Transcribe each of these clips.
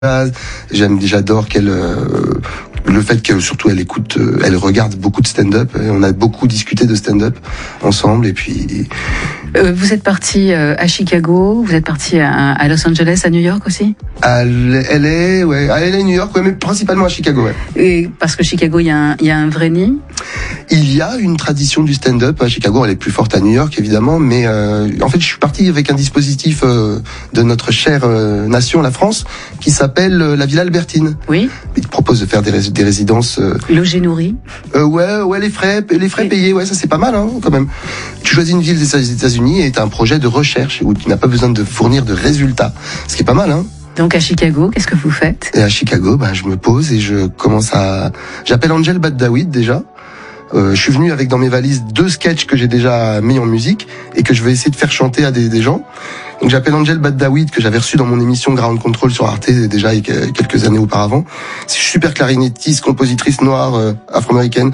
J'adore le fait que surtout elle regarde beaucoup de stand-up. Et on a beaucoup discuté de stand-up ensemble. Et puis vous êtes parti à Chicago, vous êtes parti à Los Angeles, à New York aussi. À LA, New York, ouais, mais principalement à Chicago. Ouais. Et parce que Chicago, il y a un vrai nid. Il y a une tradition du stand-up à Chicago. Elle est plus forte à New York, évidemment. Mais en fait, je suis parti avec un dispositif de notre chère nation, la France, qui s'appelle la Villa Albertine. Oui. Il propose de faire des résidences. Logés nourris. Ouais, les frais payés. Ouais, ça c'est pas mal, hein, quand même. Tu choisis une ville des États-Unis et t'as un projet de recherche où tu n'as pas besoin de fournir de résultats. Ce qui est pas mal, hein. Donc à Chicago, qu'est-ce que vous faites? Et à Chicago, je me pose et j'appelle Angel Badawi déjà. Je suis venu avec dans mes valises 2 sketchs que j'ai déjà mis en musique et que je vais essayer de faire chanter à des gens. Donc j'appelle Angel Badawi que j'avais reçu dans mon émission Ground Control sur Arte déjà il y a quelques années auparavant. C'est une super clarinettiste, compositrice noire afro-américaine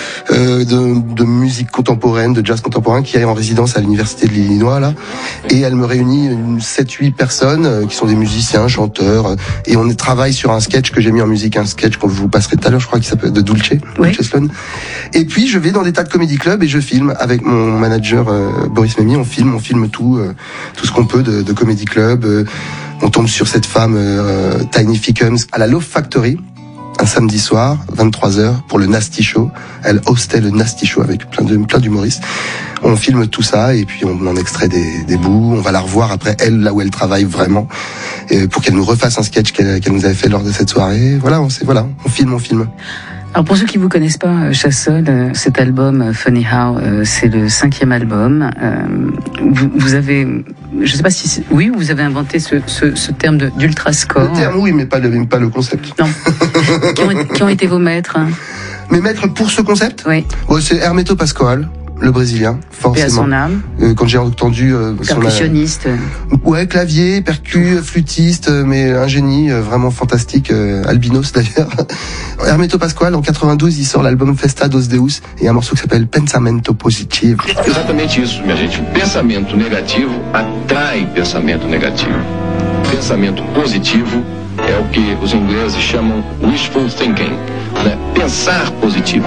de musique contemporaine, de jazz contemporain qui est en résidence à l'université de l'Illinois là. Et elle me réunit 7-8 personnes qui sont des musiciens, chanteurs et on travaille sur un sketch que j'ai mis en musique, un sketch qu'on vous passerai tout à l'heure, je crois qu'il s'appelle de Dulce Sloan. Et puis je vais dans des tas de comédie clubs et je filme avec mon manager Boris Memi, on filme tout ce qu'on peut de comédie club. On tombe sur cette femme Tiny Fickums à la Love Factory un samedi soir 23h pour le Nasty Show. Elle hostait le Nasty Show avec plein d'humoristes. On filme tout ça et puis on en extrait des bouts. On va la revoir après elle là où elle travaille vraiment pour qu'elle nous refasse un sketch qu'elle nous avait fait lors de cette soirée. Voilà, on filme. Alors pour ceux qui vous connaissent pas, Chassol, cet album Funny How, c'est le 5e album. Vous avez, je sais pas si vous avez inventé ce terme d'ultra score. Le terme oui, mais pas le concept. Non. qui ont été vos maîtres? Mes maîtres pour ce concept? Oui. C'est Hermeto Pascoal, le Brésilien, forcément. Et à son âme. Quand j'ai entendu percussionniste. Ouais, clavier, percu, flûtiste, mais un génie vraiment fantastique, albinos d'ailleurs. Hermeto Pascoal, en 92, il sort l'album Festa dos Deus et un morceau qui s'appelle Pensamento Positivo. Exatamente isso, minha gente. Pensamento negativo atrai pensamento negativo. Pensamento positivo é o que os ingleses chamam wishful thinking, né? Pensar positivo,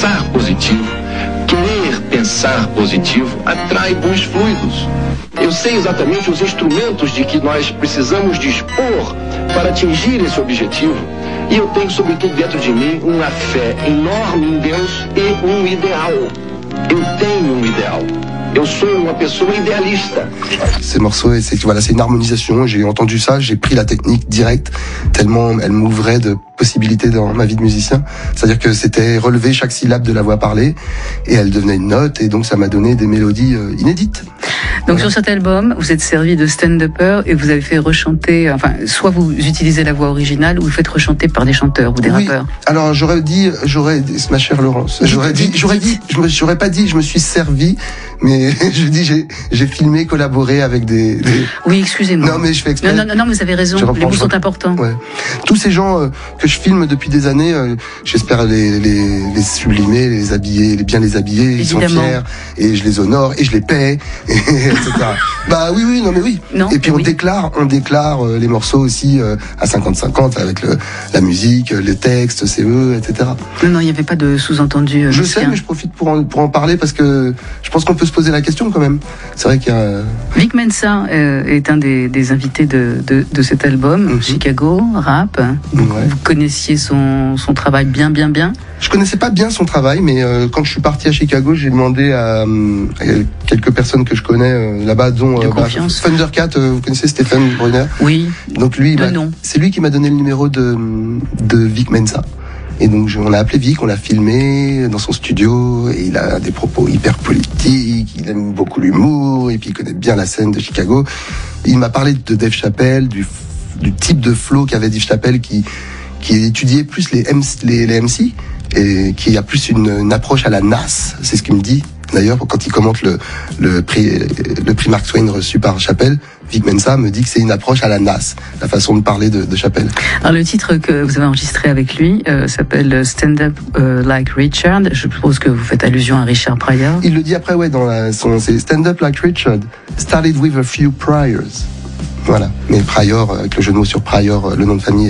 querer pensar positivo atrai bons fluidos. Eu sei exatamente os instrumentos de que nós precisamos dispor para atingir esse objetivo e eu tenho, sobretudo, dentro de mim, uma fé enorme em Deus e um ideal. Eu tenho um ideal. Eu sou uma pessoa idéaliste. Ces morceaux, c'est une harmonisation. J'ai entendu ça, j'ai pris la technique directe, tellement elle m'ouvrait de possibilités dans ma vie de musicien. C'est-à-dire que c'était relever chaque syllabe de la voix parlée et elle devenait une note et donc ça m'a donné des mélodies inédites. Donc sur cet album, vous êtes servi de stand-upper et vous avez fait rechanter, soit vous utilisez la voix originale ou vous faites rechanter par des chanteurs ou des rappeurs. Alors j'aurais dit, ma chère Laurence, j'aurais pas dit, je me suis servi, mais je dis, j'ai filmé, collaboré avec des... Oui, excusez-moi. Non, mais je fais exprès. Non, vous avez raison, les mots sont importants. Ouais. Tous ces gens que je filme depuis des années, j'espère les sublimer, les habiller, bien les habiller, ils sont fiers, et je les honore, et je les paie, etc. Oui. Non, et puis on déclare les morceaux aussi à 50-50 avec la musique, les textes, c'est eux, etc. Non, il n'y avait pas de sous-entendu. Je sais, mais je profite pour en parler parce que je pense qu'on peut se poser la question quand même. C'est vrai qu'il y a... Vic Mensa est un des invités de cet album, Chicago, rap. Vous connaissiez son travail bien. Je connaissais pas bien son travail, mais quand je suis parti à Chicago, j'ai demandé à quelques personnes que je connais là-bas, dont Thundercat, vous connaissez Stéphane Brunner? Oui. Donc lui, c'est lui qui m'a donné le numéro de Vic Mensa. Et donc on a appelé Vic, on l'a filmé dans son studio, et il a des propos hyper politiques, il aime beaucoup l'humour, et puis il connaît bien la scène de Chicago. Il m'a parlé de Dave Chappelle, du type de flow qu'avait Dave Chappelle, qui étudiait plus les MC, et qui a plus une approche à la NAS, c'est ce qu'il me dit. D'ailleurs, quand il commente le prix Mark Twain reçu par Chappelle, Vic Mensa me dit que c'est une approche à la NAS, la façon de parler de Chappelle. Alors le titre que vous avez enregistré avec lui s'appelle Stand Up Like Richard. Je suppose que vous faites allusion à Richard Pryor. Il le dit après, c'est Stand Up Like Richard. Started with a few priors. Voilà. Mais Pryor, avec le jeu de mots sur Pryor, le nom de famille